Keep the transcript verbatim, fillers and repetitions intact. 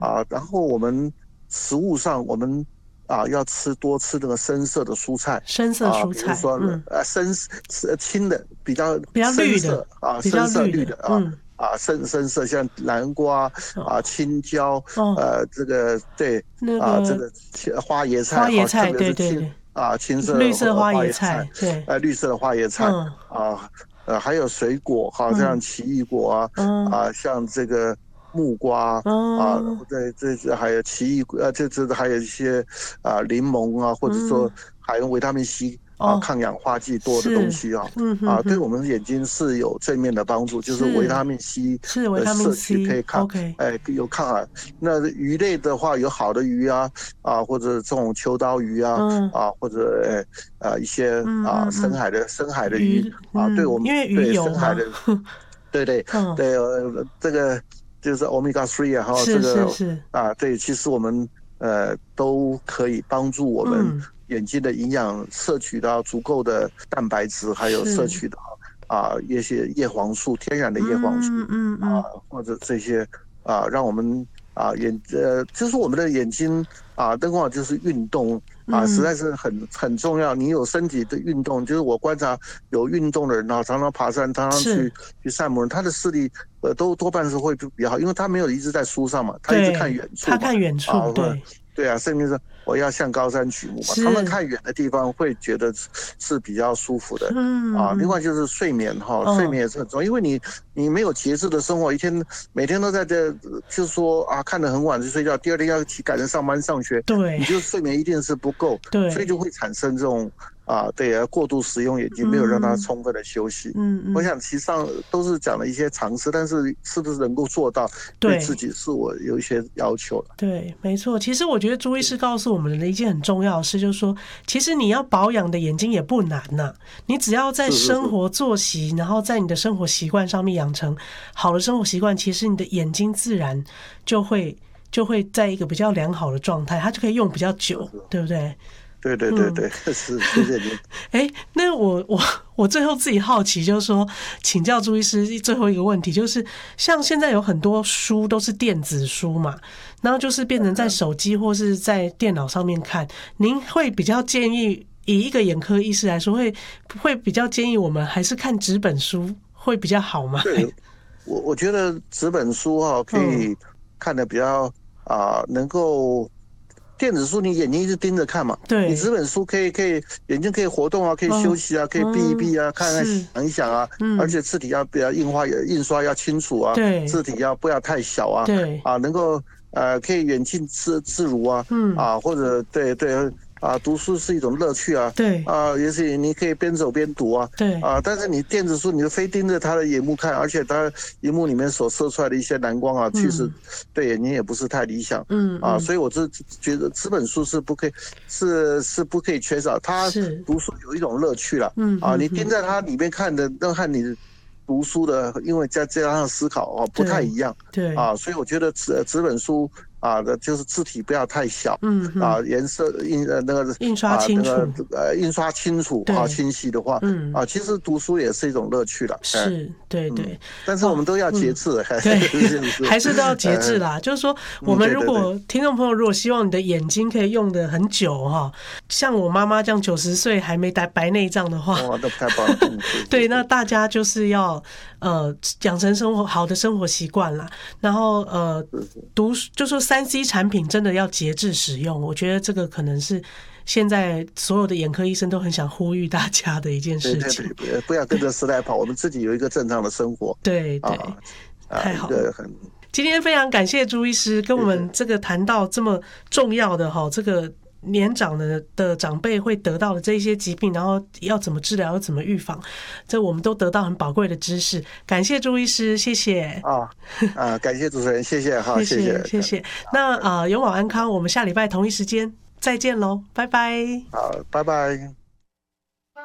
啊，然后我们食物上我们啊要吃多吃那个深色的蔬菜， 深色蔬菜， 啊，比如说嗯， 呃深青的比较比较绿深色的， 啊， 比较深色绿的， 绿的啊。 嗯， 啊，深深色像南瓜哦啊、青椒， 哦， 呃，这个对啊，这那个个花椰菜哈，特花椰菜， 别是青对对对， 啊青色绿色花花椰菜， 椰菜，对， 呃，绿色的花椰菜嗯啊，呃，还有水果，好像嗯奇异果啊， 嗯啊，像这个木瓜啊， 嗯对，这这还有奇异果，呃，这这还有一些啊柠檬啊，或者嗯， 说含有维他命 C 啊， 哦， 抗氧化剂多的东是， 西啊。 嗯哼啊，对哼， 我们眼睛是有正面的帮助，就是维是他命 C 是维他命的摄取可以抗， C，OK， 哎，有抗癌。那鱼类的话，有好的鱼啊，啊，或者这种秋刀鱼啊， 嗯啊，或者呃呃一些嗯啊嗯嗯， 深海的深海的鱼鱼， 啊，对嗯， 我们因为鱼对油嘛， 深海的，对对嗯， 对，呃，这个就是 omega three 啊，哈，这是是个是， 啊，对，其实我们呃都可以帮助我们嗯， 眼睛的营养摄取到足够的蛋白质，还有摄是， 取到啊一些叶黄素，天然的叶黄素嗯嗯啊， 嗯， 或者这些啊，让我们啊眼呃，就是我们的眼睛啊，灯光就是运动啊，实嗯， 在是很很重要。你有身体的运动，就是我观察有运动的人啊，常常爬山，常常是， 去去散步人，他的视力呃都多半是会比较好，因为他没有一直在书上嘛，他一直看对， 远处嘛， 他看远啊， 处， 或对， 对啊，甚至是我要向高山举目嘛，常常是， 看远的地方会觉得是比较舒服的。啊，另嗯嗯， 外就是睡眠哈，睡哦， 眠也是很重要，因为你你没有节制的生活，一天每天都在这，就是说啊，看得很晚就睡觉，第二天要起赶着上班上学， 对你就睡眠一定是不够，所以对， 就会产生这种啊，对啊，过度使用眼睛，没有让它嗯充分的休息。 嗯嗯， 我想其实上都是讲了一些常识，但是是不是能够做到，对自对。 己是我有一些要求了。 对，没错。其实我觉得朱医师告诉我们的一件很重要的事，就是说，其实你要保养的眼睛也不难呐、你只要在是是是， 生活作息，然后在你的生活习惯上面养成好的生活习惯，其实你的眼睛自然就会就会在一个比较良好的状态，它就可以用比较久， 是是， 对不对？ 对对对嗯。 对，是，谢谢您。 哎，那我我我最后自己好奇，就是说，请教朱医师最后一个问题，就是像现在有很多书都是电子书嘛，然后就是变成在手机或是在电脑上面看，您会比较建议，以一个眼科医师来说，会会比较建议我们还是看纸本书会比较好吗？ 对，我我觉得纸本书哈、可嗯， 以看的比较啊、能够电子书你眼睛一直盯着看嘛，你纸对， 本书可以可以眼睛可以活动啊，可以休哦， 息啊，可以闭一嗯， 闭啊，看看是， 想一想啊，而嗯， 且字体要不要印花印刷要清楚啊， 对字体要不要太小啊， 对， 啊，能够呃可以远近自自如啊， 嗯， 啊或者对对啊，读书是一种乐趣啊， 对啊，也许你可以边走边读啊， 对， 啊，但是你电子书你就非盯着它的荧幕看，而且它荧幕里面所射出来的一些蓝光啊，其实嗯对眼睛也不是太理想啊， 嗯嗯， 所以我是觉得纸本书是不可以，是是不可以缺少。它是， 读书有一种乐趣了啊， 嗯嗯嗯， 你盯在它里面看的，那和你读书的，因为再加上思考哦，不太对一样对。 啊，所以我觉得纸纸本书啊的，就是字体不要太小。啊， 嗯嗯， 颜色印呃那个印刷啊那个清楚， 呃印刷清楚哈、 对， 清晰的话嗯， 啊，其实读书也是一种乐趣了，哎是，对嗯， 对， 但是我哦， 们都要节嗯。 制，还对， 是是还是都要节制呃啦。就是说，我嗯们对对对， 如果听众朋友如果希望你的眼睛可以用的很久哈，像我妈妈这样九十岁还没白白内障的话， 哇，那太棒了，嗯，是对， 是是， 那大家就是要呃养成生活好的生活习惯啦，然后呃是是， 读就说三 C 产品真的要节制使用，我觉得这个可能是现在所有的眼科医生都很想呼吁大家的一件对对事情。 对，不要跟着时代跑，我们自己有一个正常的生活对对， 啊啊，一太好了。 个很今天非常感谢朱医师跟我谢谢们这个谈到这么重要的哈，这个年长的的长辈会得到的这些疾病，然后要怎么治疗，要怎么预防，这我们都得到很宝贵的知识。感谢朱医师，谢谢， 啊啊，感谢主持人，谢谢哈， 谢谢谢， 谢谢谢。那啊、呃永保安康，我们下礼拜同一时间再见喽，拜拜。 好，拜拜。